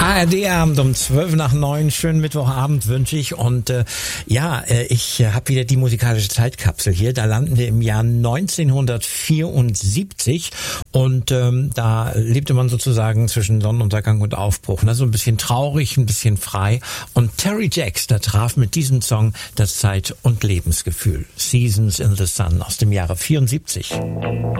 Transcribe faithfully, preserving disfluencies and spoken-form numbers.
A R D-Abend um zwölf nach neun. Schönen Mittwochabend wünsche ich. Und äh, ja, äh, ich äh, habe wieder die musikalische Zeitkapsel hier. Da landen wir im Jahr neunzehnhundertvierundsiebzig. Und ähm, da lebte man sozusagen zwischen Sonnenuntergang und Aufbruch. Ne? So ein bisschen traurig, ein bisschen frei. Und Terry Jacks, da traf mit diesem Song das Zeit- und Lebensgefühl. Seasons in the Sun aus dem Jahre vierundsiebzig.